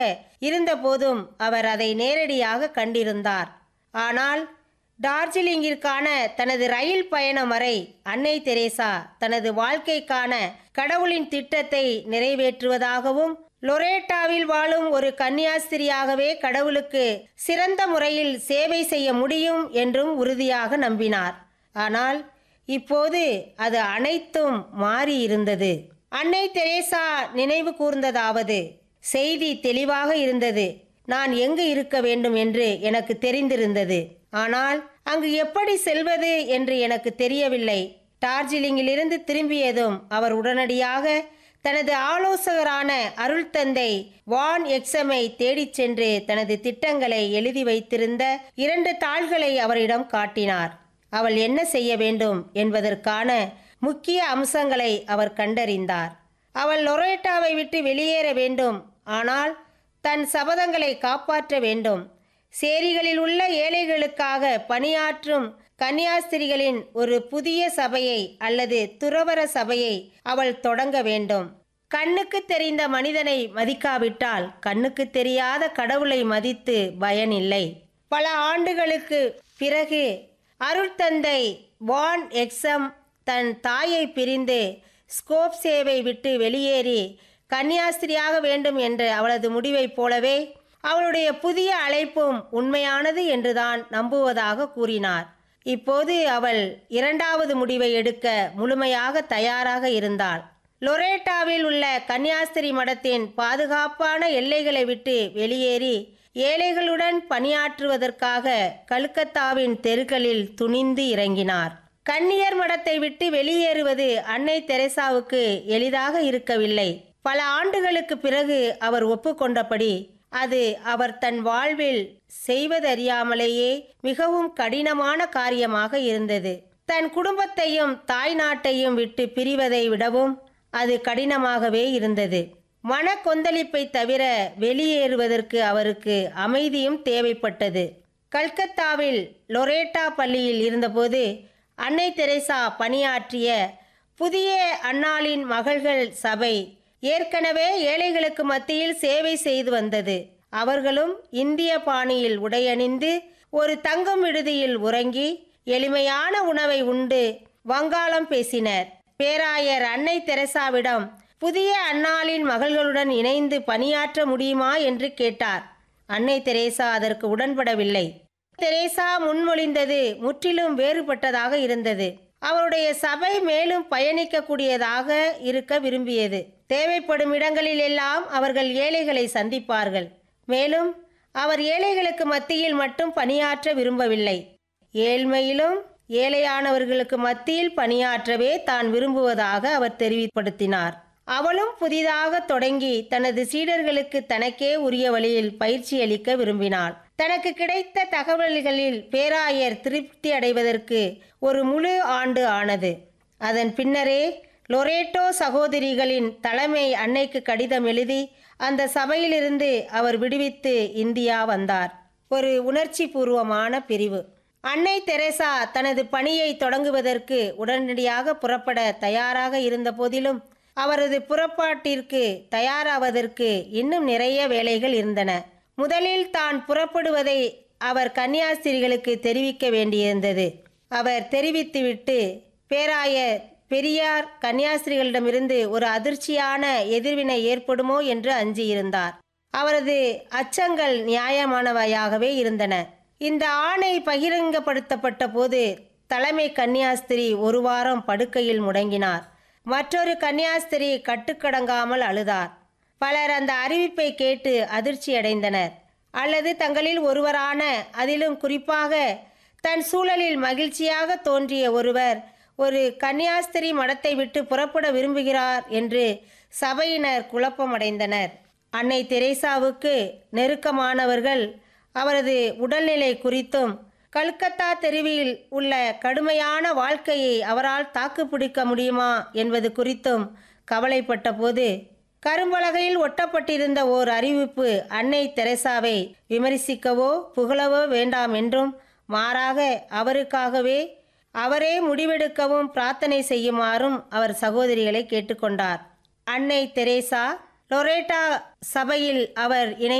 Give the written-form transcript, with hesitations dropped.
இருந்தபோதும் அவர் அதை நேரடியாக கண்டிருந்தார். ஆனால் டார்ஜிலிங்கிற்கான தனது ரயில் பயணம் வரை அன்னை தெரேசா தனது வாழ்க்கைக்கான கடவுளின் திட்டத்தை நிறைவேற்றுவதாகவும், லொரேட்டாவில் வாழும் ஒரு கன்னியாஸ்திரியாகவே கடவுளுக்கு சிறந்த முறையில் சேவை செய்ய முடியும் என்றும் உறுதியாக நம்பினார். ஆனால் இப்போது அது அனைத்தும் மாறியிருந்தது. அன்னை தெரேசா நினைவு கூர்ந்ததாவது: செய்தி தெளிவாக இருந்தது. நான் எங்கு இருக்க வேண்டும் என்று எனக்கு தெரிந்திருந்தது. ஆனால் அங்கு எப்படி செல்வது என்று எனக்கு தெரியவில்லை. டார்ஜிலிங்கிலிருந்து திரும்பியதும் அவர் உடனடியாக தனது ஆலோசகரான அருள்தந்தை வான் எக்ஸமை தேடிச் சென்று தனது திட்டங்களை எழுதி வைத்திருந்த 2 தாள்களை அவரிடம் காட்டினார். அவள் என்ன செய்ய வேண்டும் என்பதற்கான முக்கிய அம்சங்களை அவர் கண்டறிந்தார். அவள் லொரேட்டாவை விட்டு வெளியேற வேண்டும். ஆனால் தன் சபதங்களை காப்பாற்ற வேண்டும். சேரிகளில் உள்ள ஏழைகளுக்காக பணியாற்றும் கன்னியாஸ்திரிகளின் ஒரு புதிய சபையை அல்லது துறவற சபையை அவள் தொடங்க வேண்டும். கண்ணுக்கு தெரிந்த மனிதனை மதிக்காவிட்டால் கண்ணுக்கு தெரியாத கடவுளை மதித்து பயனில்லை. பல ஆண்டுகளுக்கு பிறகு அருட்தந்தை வான் எக்ஸம் தன் தாயை பிரிந்து ஸ்கோப்சேவை விட்டு வெளியேறி கன்னியாஸ்திரியாக வேண்டும் என்ற அவளது முடிவைப் போலவே அவளுடைய புதிய அழைப்பும் உண்மையானது என்றுதான் நம்புவதாக கூறினார். இப்போது அவள் 2வது முடிவை எடுக்க முழுமையாக தயாராக இருந்தாள். லொரேட்டாவில் உள்ள கன்னியாஸ்திரி மடத்தின் பாதுகாப்பான எல்லைகளை விட்டு வெளியேறி ஏழைகளுடன் பணியாற்றுவதற்காக கல்கத்தாவின் தெருக்களில் துணிந்து இறங்கினார். கன்னியர் மடத்தை விட்டு வெளியேறுவது அன்னை தெரேசாவுக்கு எளிதாக இருக்கவில்லை. பல ஆண்டுகளுக்கு பிறகு அவர் ஒப்புக்கொண்டபடி அது அவர் தன் வாழ்வில் செய்வதறியாமலேயே மிகவும் கடினமான காரியமாக இருந்தது. தன் குடும்பத்தையும் தாய் நாட்டையும் விட்டு பிரிவதை விடவும் அது கடினமாகவே இருந்தது. மன கொந்தளிப்பை தவிர வெளியேறுவதற்கு அவருக்கு அமைதியும் தேவைப்பட்டது. கல்கத்தாவில் லொரேட்டா பள்ளியில் இருந்தபோது அன்னை தெரேசா பணியாற்றிய புதிய அன்னாளின் மகள்கள் சபை ஏற்கனவே ஏழைகளுக்கு மத்தியில் சேவை செய்து வந்தது. அவர்களும் இந்திய பாணியில் உடையணிந்து ஒரு தங்கும் விடுதியில் உறங்கி எளிமையான உணவை உண்டு வங்காளம் பேசினர். பேராயர் அன்னை தெரேசாவிடம் புதிய அன்னாளின் மகள்களுடன் இணைந்து பணியாற்ற முடியுமா என்று கேட்டார். அன்னை தெரேசா அதற்கு உடன்படவில்லை. தெரேசா முன்மொழிந்தது முற்றிலும் வேறுபட்டதாக இருந்தது. அவருடைய சபை மேலும் பயணிக்கக்கூடியதாக இருக்க விரும்பியது. தேவைப்படும் இடங்களில் எல்லாம் அவர்கள் ஏழைகளை சந்திப்பார்கள். மேலும் அவர் ஏழைகளுக்கு மத்தியில் மட்டும் பணியாற்ற விரும்பவில்லை. ஏழ்மையிலும் ஏழையானவர்களுக்கு மத்தியில் பணியாற்றவே தான் விரும்புவதாக அவர் தெரிவிப்படுத்தினார். அவளும் புதிதாக தொடங்கி தனது சீடர்களுக்கு தனக்கே உரிய வழியில் பயிற்சி அளிக்க விரும்பினாள். தனக்கு கிடைத்த தகவல்களில் பேராயர் திருப்தி அடைவதற்கு ஒரு முழு ஆண்டு ஆனது. அதன் பின்னரே லொரேட்டோ சகோதரிகளின் தலைமை அன்னைக்கு கடிதம் எழுதி அந்த சபையிலிருந்து அவர் விடுவித்து இந்தியா வந்தார். ஒரு உணர்ச்சி பூர்வமான பிரிவு. அன்னை தெரேசா தனது பணியை தொடங்குவதற்கு உடனடியாக புறப்பட தயாராக இருந்த போதிலும் அவரது புறப்பாட்டிற்கு தயாராவதற்கு இன்னும் நிறைய வேலைகள் இருந்தன. முதலில் தான் புறப்படுவதை அவர் கன்னியாஸ்திரிகளுக்கு தெரிவிக்க வேண்டியிருந்தது. அவர் தெரிவித்துவிட்டு பேராயர் பெரியார் கன்னியாஸ்திரிகளிடமிருந்து ஒரு அதிர்ச்சியான எதிர்வினை ஏற்படுமோ என்று அஞ்சியிருந்தார். அவரது அச்சங்கள் நியாயமானவையாகவே இருந்தன. இந்த ஆணை பகிரங்கப்படுத்தப்பட்ட போது தலைமை கன்னியாஸ்திரி 1 வாரம் படுக்கையில் முடங்கினார். மற்றொரு கன்னியாஸ்திரி கட்டுக்கடங்காமல் அழுதார். பலர் அந்த அறிவிப்பை கேட்டு அதிர்ச்சியடைந்தனர். அல்லது தங்களில் ஒருவரான, அதிலும் குறிப்பாக தன் சூழலில் மகிழ்ச்சியாக தோன்றிய ஒருவர் ஒரு கன்னியாஸ்திரி மடத்தை விட்டு புறப்பட விரும்புகிறார் என்று சபையினர் குழப்பமடைந்தனர். அன்னை தெரேசாவுக்கு நெருக்கமானவர்கள் அவரது உடல்நிலை குறித்தும் கல்கத்தா தெருவில் உள்ள கடுமையான வாழ்க்கையை அவரால் தாக்குப்பிடிக்க முடியுமா என்பது குறித்தும் கவலைப்பட்ட போது கரும்பலகையில் ஒட்டப்பட்டிருந்த ஓர் அறிவிப்பு அன்னை தெரேசாவை விமர்சிக்கவோ புகழவோ வேண்டாம் என்றும், மாறாக அவருக்காகவே அவரே முடிவெடுக்கவும் பிரார்த்தனை செய்யுமாறும் அவர் சகோதரிகளை கேட்டுக்கொண்டார். அன்னை தெரேசா லொரேட்டா சபையில் அவர் இணைந்தார்.